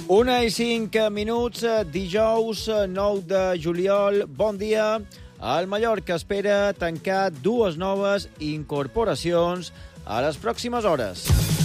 1:05, dijous 9 de juliol. Bon dia. El Mallorca espera tancar 2 noves incorporacions a les pròximes hores.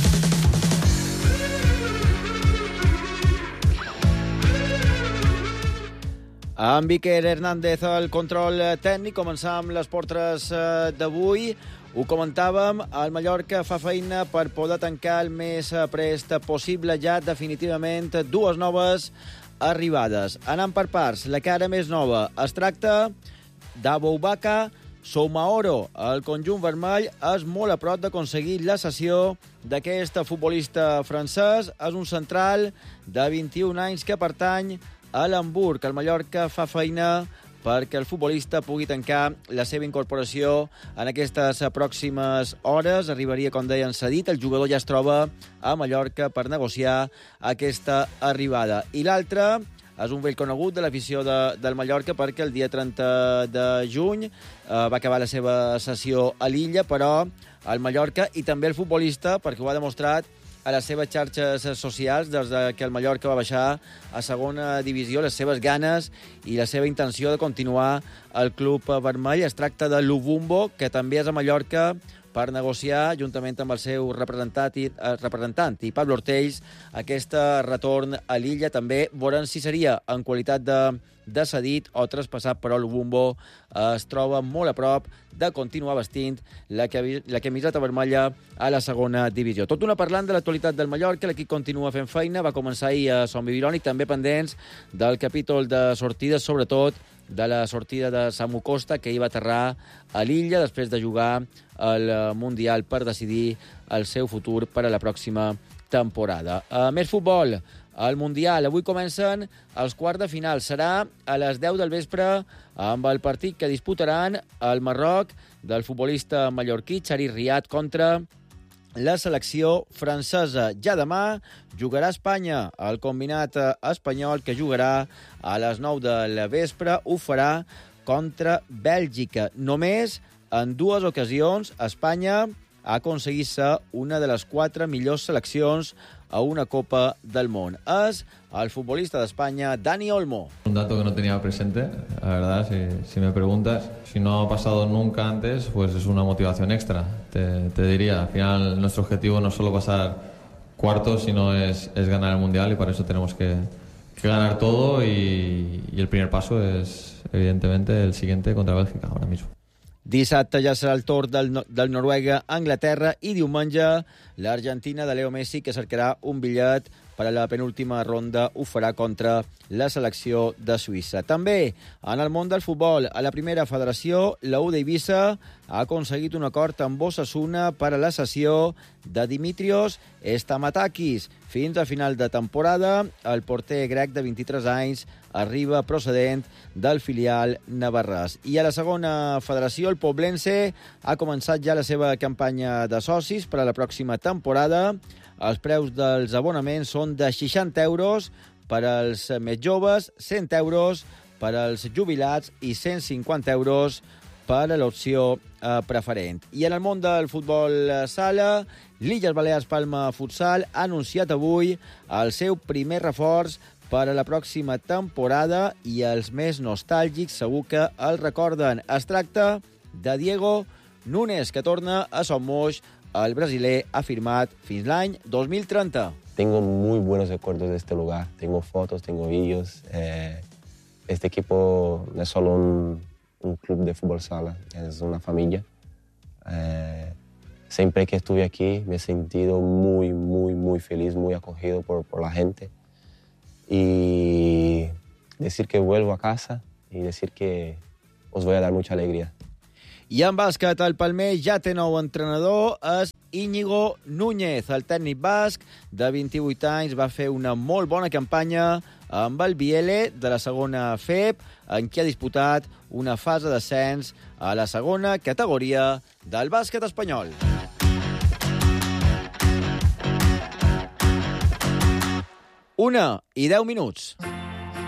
Amb Iker Hernández al control tècnic, començam les portres d'avui. Ho comentàvem, el Mallorca fa feina per poder tancar el més prest possible ja definitivament 2 noves arribades. Anant per parts, la cara més nova es tracta d'Aboubakar Soumaoro. El conjunt vermell és molt a prop d'aconseguir la cessió d'aquest futbolista francès. És un central de 21 anys que pertany a l'Hamburg. El Mallorca fa feina perquè el futbolista pugui tancar la seva incorporació en aquestes pròximes hores. Arribaria, com deien, cedit. El jugador ja es troba a Mallorca per negociar aquesta arribada. I l'altre és un vell conegut de l'afició del Mallorca perquè el dia 30 de juny va acabar la seva sessió a l'Illa, però el Mallorca i també el futbolista, perquè ho ha demostrat a les seves xarxes socials des que el Mallorca va baixar a segona divisió, les seves ganes i la seva intenció de continuar al club vermell. Es tracta de Luvumbo, que també és a Mallorca per negociar, juntament amb el seu representant i Pablo Ortells, aquest retorn a l'Illa. També veurem si seria en qualitat de cedit o traspassat, però Luvumbo es troba molt a prop de continuar vestint la camiseta vermella a la segona divisió. Tot una parlant de l'actualitat del Mallorca, l'equip continua fent feina, va començar ahir a Sant Bibiloni, també pendents del capítol de sortides, sobretot de la sortida de Samu Costa, que hi va aterrar a l'Illa després de jugar al Mundial per decidir el seu futur per a la pròxima temporada. Més futbol. Al Mundial avui comencen els quarts de final. Serà a les 10 del vespre amb el partit que disputaran el Marroc del futbolista mallorquí Charis Riad contra la selecció francesa. Ja demà jugarà Espanya, el combinat espanyol, que jugarà a les 9 del vespre. Ho farà contra Bèlgica. Només en 2 ocasions Espanya ha aconseguit ser una de les 4 millors seleccions a una Copa del Món. És el futbolista d'Espanya, Dani Olmo. Un dato que no tenía presente, la verdad, si me preguntas. Si no ha pasado nunca antes, pues es una motivación extra, te diría. Al final, nuestro objetivo no es solo pasar cuartos, sino es ganar el Mundial, y para eso tenemos que ganar todo, y el primer paso es, evidentemente, el siguiente contra Bèlgica, ahora mismo. Dissabte ja serà el torn del Noruega a Anglaterra i diumenge l'Argentina de Leo Messi, que cercarà un bitllet per a la penúltima ronda. Ho farà contra la selecció de Suïssa. També en el món del futbol, a la primera federació, la U d'Eivissa ha aconseguit un acord amb Osasuna per a la cessió de Dimitrios Stamatakis. Fins a final de temporada, el porter grec de 23 anys arriba procedent del filial navarrès. I a la segona federació, el Poblense ha començat ja la seva campanya de socis per a la pròxima temporada. Els preus dels abonaments són de 60 euros per als més joves, 100 euros per als jubilats i 150 euros per a l'opció preferent. I en el món del futbol sala, l'Illes Balears Palma Futsal ha anunciat avui el seu primer reforç per a la pròxima temporada, i els més nostàlgics segur que el recorden. Es tracta de Diego Nunes, que torna a Son Moix. El brasiler ha firmat fins l'any 2030. Tengo muy buenos recuerdos de este lugar. Tengo fotos, tengo vídeos. Este equipo no es solo un club de fútbol sala, es una familia. Siempre que estuve aquí me he sentido muy feliz, muy acogido por la gente. Y decir que vuelvo a casa y decir que os voy a dar mucha alegría. I en bàsquet, el Palmer ja té nou entrenador, és Íñigo Núñez. El tècnic basc de 28 anys va fer una molt bona campanya amb el Biele de la segona FEB, en què ha disputat una fase d'ascens a la segona categoria del bàsquet espanyol. 1:10.